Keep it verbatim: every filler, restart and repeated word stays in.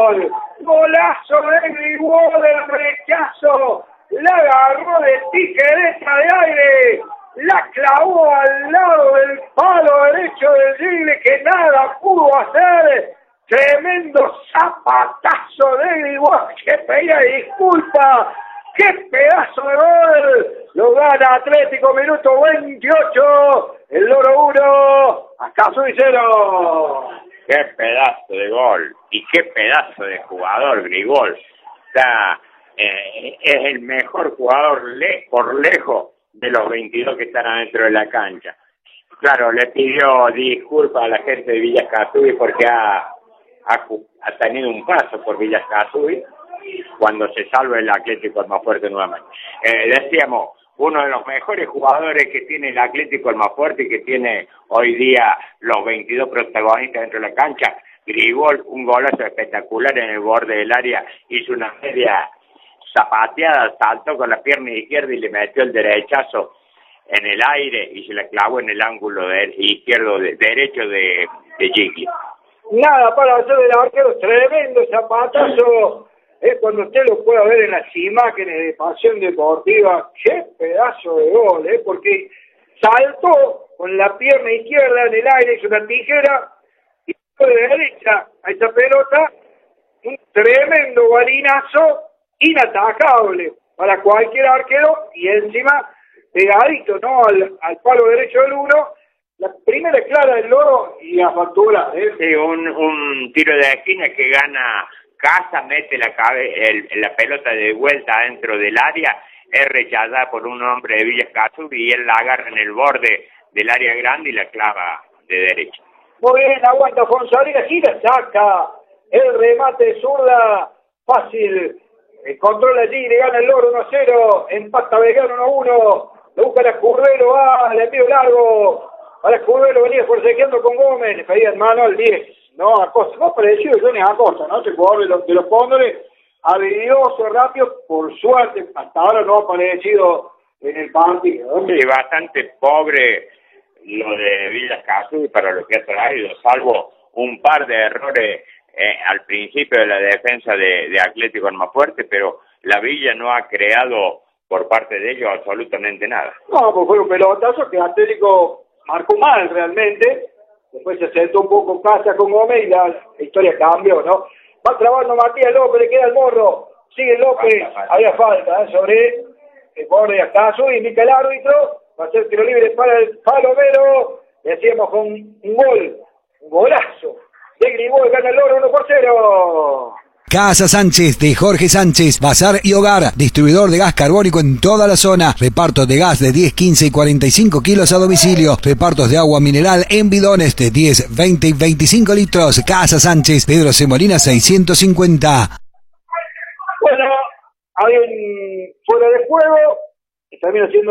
gol. Golazo de Grigol, el rechazo. La agarró de tijereta de aire. La clavó al lado del palo derecho del Gigle, que nada pudo hacer. Tremendo zapatazo de Grigol, que pedía disculpa. ¡Qué pedazo de gol! Lo gana Atlético, minuto veintiocho. El Loro uno, Acasui cero. ¡Qué pedazo de gol! Y qué pedazo de jugador, Grigol. Está, eh, es el mejor jugador le, por lejos de los veintidós que están adentro de la cancha. Claro, le pidió disculpas a la gente de Villa Escazú porque ha, ha, ha tenido un paso por Villa Escazú cuando se salve el Atlético Almafuerte nuevamente. Eh, decíamos, uno de los mejores jugadores que tiene el Atlético Almafuerte y que tiene hoy día los veintidós protagonistas dentro de la cancha, Grigol, un golazo espectacular en el borde del área, hizo una media zapateada, saltó con la pierna izquierda y le metió el derechazo en el aire y se la clavó en el ángulo de, izquierdo de, derecho de, de Gigli. Nada para hacer del arquero, tremendo zapatazo. Es cuando usted lo pueda ver en las imágenes de Pasión Deportiva, qué pedazo de gol, ¿eh? Porque saltó con la pierna izquierda en el aire, hizo una tijera, y de derecha a esa pelota, un tremendo balinazo, inatajable para cualquier arquero, y encima pegadito, ¿no? Al, al palo derecho del uno, la primera clara del Loro y a factura, ¿eh? Sí, un, un tiro de esquina que gana Casa, mete la, cabe, el, la pelota de vuelta dentro del área, es rechazada por un hombre de Villa Escazú y él la agarra en el borde del área grande y la clava de derecha. Muy bien, aguanta Fonsalera, y la saca el remate de zurda, fácil, el control allí, le gana el Loro uno a cero, empata Belgrano uno a uno, lo busca la Curvelo, va, le envío largo, a la Curvelo venía forcejeando con Gómez, le pedía en mano al diez. No, Acosta, no parecido Johnny Acosta, ¿no? Ese jugador de los, de los Cóndores, habilidoso, rápido, por suerte, hasta ahora no ha aparecido en el partido. Sí, bastante pobre lo de Villa Escazú para lo que ha traído, salvo un par de errores eh, al principio de la defensa de, de Atlético Almafuerte, pero la Villa no ha creado por parte de ellos absolutamente nada. No, pues fue un pelotazo que Atlético marcó mal realmente. Después se sentó un poco Casa con Gómez y la, la historia cambió, ¿no? Va trabajando Matías López, le queda el morro. Sigue López, falta, falta. Había falta ¿eh? sobre el borde de Acasui, indica el árbitro. Va a ser tiro libre para el Palomero. Le hacíamos con un gol, un golazo. De Grigol, gana el Loro uno por cero. Casa Sánchez de Jorge Sánchez, Bazar y Hogar, distribuidor de gas carbónico en toda la zona, reparto de gas de diez, quince y cuarenta y cinco kilos a domicilio, repartos de agua mineral en bidones de diez, veinte y veinticinco litros. Casa Sánchez, Pedro C. Molina seiscientos cincuenta. Bueno, hay un fuera de juego, y también haciendo